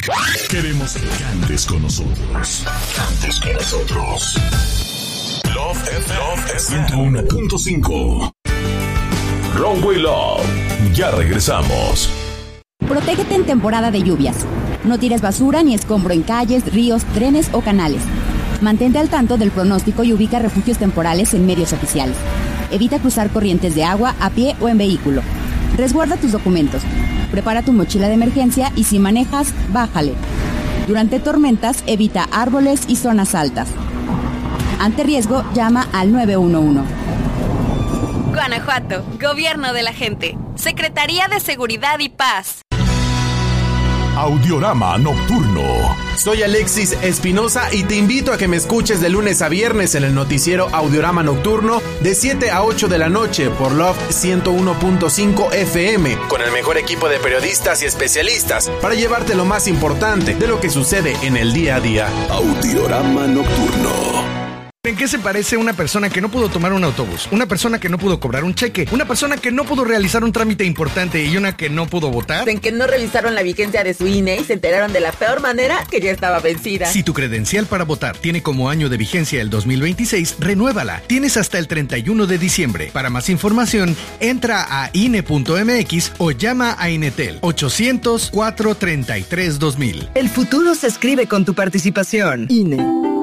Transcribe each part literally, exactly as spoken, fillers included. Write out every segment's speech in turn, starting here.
Queremos que cantes con nosotros. Cantes con nosotros. Love F M ciento uno punto cinco. Runway Love. Ya regresamos. Protégete en temporada de lluvias. No tires basura ni escombro en calles, ríos, trenes o canales. Mantente al tanto del pronóstico y ubica refugios temporales en medios oficiales. Evita cruzar corrientes de agua a pie o en vehículo. Resguarda tus documentos. Prepara tu mochila de emergencia y si manejas, bájale. Durante tormentas, evita árboles y zonas altas. Ante riesgo, llama al nueve uno uno. Guanajuato, Gobierno de la Gente, Secretaría de Seguridad y Paz. Audiorama Nocturno. Soy Alexis Espinosa y te invito a que me escuches de lunes a viernes en el noticiero Audiorama Nocturno de siete a ocho de la noche por Love ciento uno punto cinco F M, con el mejor equipo de periodistas y especialistas para llevarte lo más importante de lo que sucede en el día a día. Audiorama Nocturno. ¿En qué se parece una persona que no pudo tomar un autobús? Una persona que no pudo cobrar un cheque, una persona que no pudo realizar un trámite importante y una que no pudo votar. En que no revisaron la vigencia de su I N E y se enteraron de la peor manera que ya estaba vencida. Si tu credencial para votar tiene como año de vigencia el dos mil veintiséis, renuévala. Tienes hasta el treinta y uno de diciembre. Para más información, entra a I N E punto M X o llama a Inetel ochocientos, cuatrocientos treinta y tres, dos mil. El futuro se escribe con tu participación. I N E.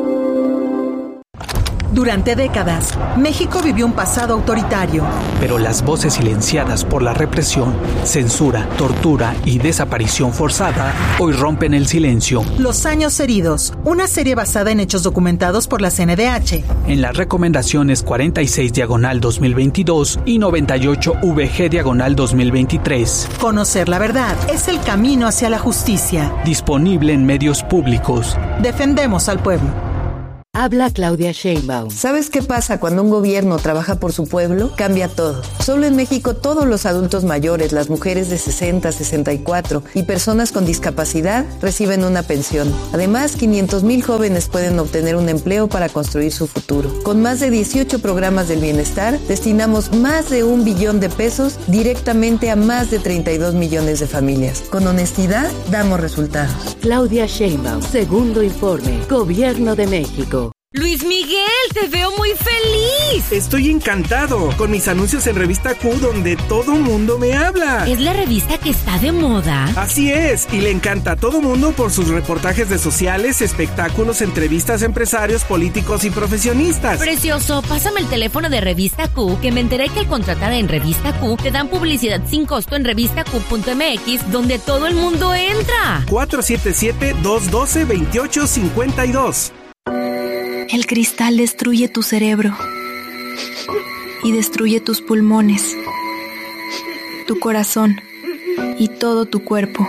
Durante décadas, México vivió un pasado autoritario. Pero las voces silenciadas por la represión, censura, tortura y desaparición forzada hoy rompen el silencio. Los años heridos, una serie basada en hechos documentados por la C N D H. En las recomendaciones cuarenta y seis diagonal dos mil veintidós y noventa y ocho V G diagonal dos mil veintitrés. Conocer la verdad es el camino hacia la justicia. Disponible en medios públicos. Defendemos al pueblo. Habla Claudia Sheinbaum. ¿Sabes qué pasa cuando un gobierno trabaja por su pueblo? Cambia todo. Solo en México todos los adultos mayores, las mujeres de sesenta, sesenta y cuatro y personas con discapacidad reciben una pensión. Además, quinientos mil jóvenes pueden obtener un empleo para construir su futuro. Con más de dieciocho programas del bienestar, destinamos más de un billón de pesos directamente a más de treinta y dos millones de familias. Con honestidad, damos resultados. Claudia Sheinbaum, segundo informe, Gobierno de México. Luis Miguel, te veo muy feliz. Estoy encantado con mis anuncios en Revista Q, donde todo mundo me habla. ¿Es la revista que está de moda? Así es, y le encanta a todo mundo por sus reportajes de sociales, espectáculos, entrevistas a empresarios, políticos y profesionistas. Precioso, pásame el teléfono de Revista Q, que me enteré que al contratar en Revista Q te dan publicidad sin costo en revista q punto m x, donde todo el mundo entra. cuatro siete siete, dos uno dos, dos ocho cinco dos. El cristal destruye tu cerebro y destruye tus pulmones, tu corazón y todo tu cuerpo.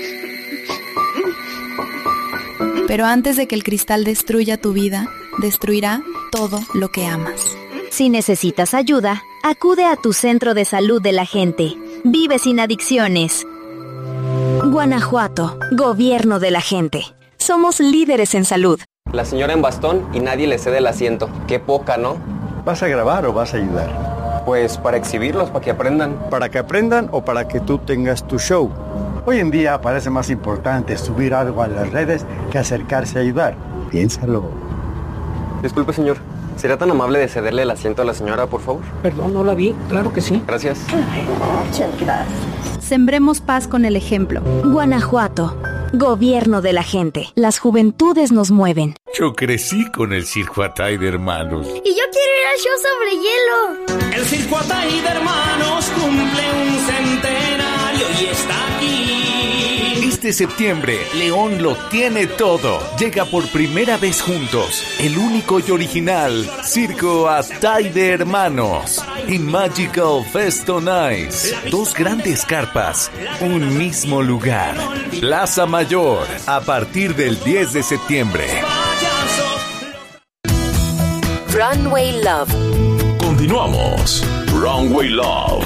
Pero antes de que el cristal destruya tu vida, destruirá todo lo que amas. Si necesitas ayuda, acude a tu centro de salud de la gente. Vive sin adicciones. Guanajuato, Gobierno de la Gente. Somos líderes en salud. La señora en bastón y nadie le cede el asiento. Qué poca, ¿no? ¿Vas a grabar o vas a ayudar? Pues para exhibirlos, para que aprendan. ¿Para que aprendan o para que tú tengas tu show? Hoy en día parece más importante subir algo a las redes que acercarse a ayudar. Piénsalo. Disculpe, señor. ¿Sería tan amable de cederle el asiento a la señora, por favor? Perdón, no la vi. Claro que sí. Gracias. Ay, muchas gracias. Sembremos paz con el ejemplo. Guanajuato, Gobierno de la Gente. Las juventudes nos mueven. Yo crecí con el Circo Atay de Hermanos. Y yo quiero ir al show sobre hielo. El Circo Atay de Hermanos cumple un centenario y está aquí. Este septiembre, León lo tiene todo. Llega por primera vez juntos, el único y original Circo Atay de Hermanos y Magical Fest on Ice. Dos grandes carpas, un mismo lugar. Plaza Mayor, a partir del diez de septiembre. Runway Love. Continuamos. Runway Love.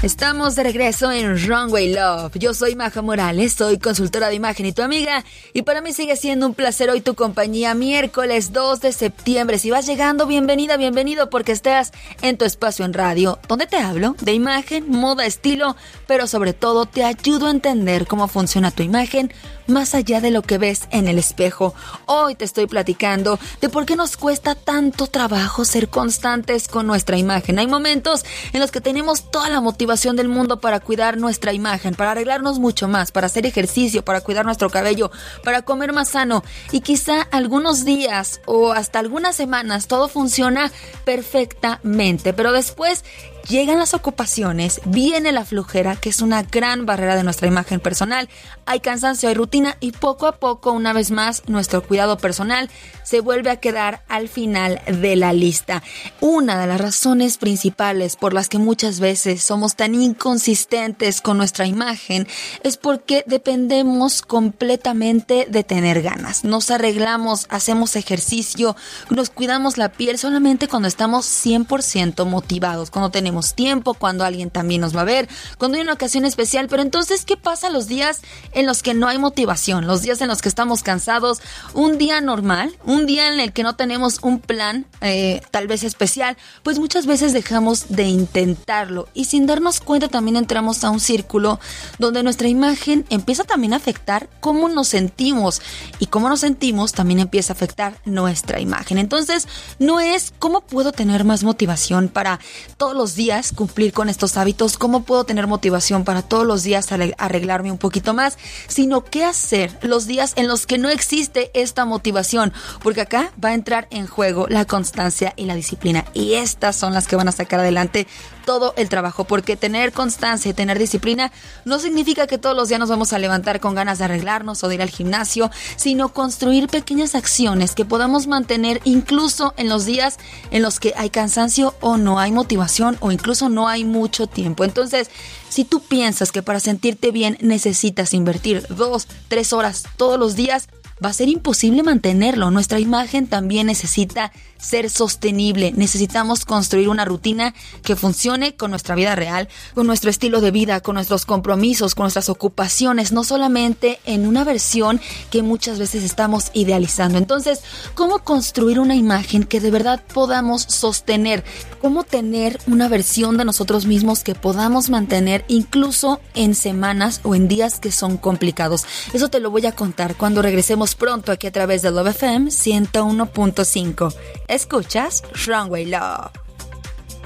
Estamos de regreso en Runway Love. Yo soy Maja Morales, soy consultora de imagen y tu amiga. Y para mí sigue siendo un placer hoy tu compañía, miércoles dos de septiembre. Si vas llegando, bienvenida, bienvenido, porque estás en tu espacio en radio, donde te hablo de imagen, moda, estilo, pero sobre todo te ayudo a entender cómo funciona tu imagen más allá de lo que ves en el espejo. Hoy te estoy platicando de por qué nos cuesta tanto trabajo ser constantes con nuestra imagen. Hay momentos en los que tenemos toda la motivación del mundo para cuidar nuestra imagen, para arreglarnos mucho más, para hacer ejercicio, para cuidar nuestro cabello, para comer más sano, y quizá algunos días o hasta algunas semanas todo funciona perfectamente, pero después llegan las ocupaciones, viene la flojera, que es una gran barrera de nuestra imagen personal. Hay cansancio, hay rutina y poco a poco, una vez más, nuestro cuidado personal se vuelve a quedar al final de la lista. Una de las razones principales por las que muchas veces somos tan inconsistentes con nuestra imagen es porque dependemos completamente de tener ganas. Nos arreglamos, hacemos ejercicio, nos cuidamos la piel solamente cuando estamos cien por ciento motivados, cuando tenemos tiempo, cuando alguien también nos va a ver, cuando hay una ocasión especial. Pero entonces, ¿qué pasa los días en los que no hay motivación? Los días en los que estamos cansados, un día normal, un día en el que no tenemos un plan eh, tal vez especial, pues muchas veces dejamos de intentarlo y sin darnos cuenta también entramos a un círculo donde nuestra imagen empieza también a afectar cómo nos sentimos, y cómo nos sentimos también empieza a afectar nuestra imagen. Entonces, no es cómo puedo tener más motivación para todos los días cumplir con estos hábitos, cómo puedo tener motivación para todos los días arreglarme un poquito más, sino qué hacer los días en los que no existe esta motivación, porque acá va a entrar en juego la constancia y la disciplina, y estas son las que van a sacar adelante todo el trabajo, porque tener constancia y tener disciplina no significa que todos los días nos vamos a levantar con ganas de arreglarnos o de ir al gimnasio, sino construir pequeñas acciones que podamos mantener incluso en los días en los que hay cansancio o no hay motivación o incluso no hay mucho tiempo. Entonces, si tú piensas que para sentirte bien necesitas invertir dos, tres horas todos los días, va a ser imposible mantenerlo. Nuestra imagen también necesita ser sostenible. Necesitamos construir una rutina que funcione con nuestra vida real, con nuestro estilo de vida, con nuestros compromisos, con nuestras ocupaciones, no solamente en una versión que muchas veces estamos idealizando. Entonces, ¿cómo construir una imagen que de verdad podamos sostener? ¿Cómo tener una versión de nosotros mismos que podamos mantener incluso en semanas o en días que son complicados? Eso te lo voy a contar cuando regresemos pronto aquí a través de Love F M ciento uno punto cinco. Escuchas Runway Love.